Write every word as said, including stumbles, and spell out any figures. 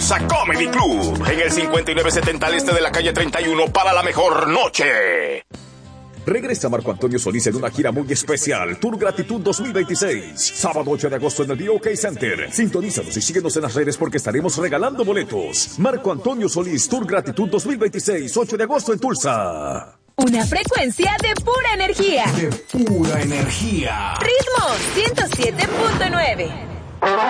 Tulsa Comedy Club en el cincuenta y nueve setenta al este de la calle treinta y uno para la mejor noche. Regresa Marco Antonio Solís en una gira muy especial, Tour Gratitud dos mil veintiséis, sábado ocho de agosto en el B O K Center. Sintonízanos y síguenos en las redes porque estaremos regalando boletos. Marco Antonio Solís, Tour Gratitud dos mil veintiséis, ocho de agosto en Tulsa. Una frecuencia de pura energía. De pura energía. Ritmo ciento siete punto nueve.